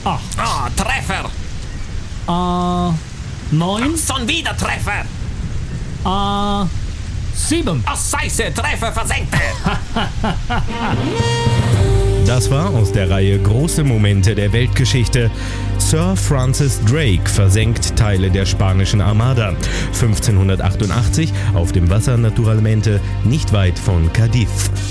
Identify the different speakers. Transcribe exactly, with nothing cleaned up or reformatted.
Speaker 1: acht.
Speaker 2: Oh, Treffer.
Speaker 1: A neun.
Speaker 2: Schon wieder Treffer.
Speaker 1: A sieben.
Speaker 2: Oh, Scheiße, Treffer versenkte.
Speaker 3: Das war aus der Reihe Große Momente der Weltgeschichte. Sir Francis Drake versenkt Teile der spanischen Armada. fünfzehnhundertachtundachtzig auf dem Wasser naturalmente nicht weit von Cádiz.